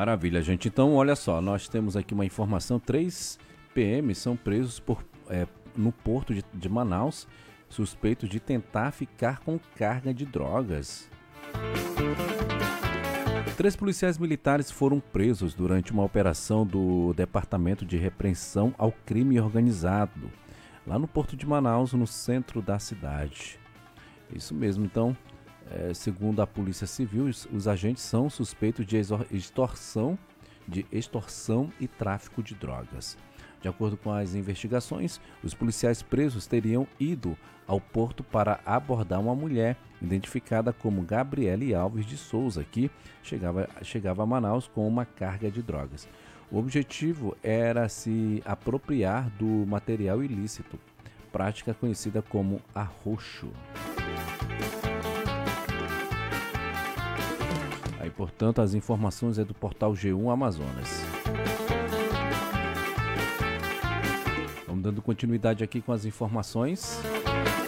Maravilha, gente. Então, olha só, nós temos aqui uma informação: 3 PMs são presos no porto de Manaus, suspeitos de tentar ficar com carga de drogas. 3 policiais militares foram presos durante uma operação do Departamento de Repressão ao Crime Organizado, lá no Porto de Manaus, no centro da cidade. Isso mesmo, então, segundo a Polícia Civil, os agentes são suspeitos de extorsão e tráfico de drogas. De acordo com as investigações, os policiais presos teriam ido ao porto para abordar uma mulher identificada como Gabriele Alves de Souza, que chegava a Manaus com uma carga de drogas. O objetivo era se apropriar do material ilícito, prática conhecida como arroxo. Aí, portanto, as informações é do portal G1 Amazonas. Vamos dando continuidade aqui com as informações.